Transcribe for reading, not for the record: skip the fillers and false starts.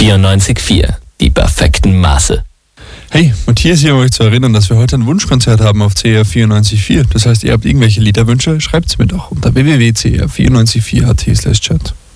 94.4, die perfekten Maße. Hey, Matthias hier, um euch zu erinnern, dass wir heute ein Wunschkonzert haben auf CR 94.4. Das heißt, ihr habt irgendwelche Liederwünsche, schreibt's mir doch unter www.cr944.at/chat.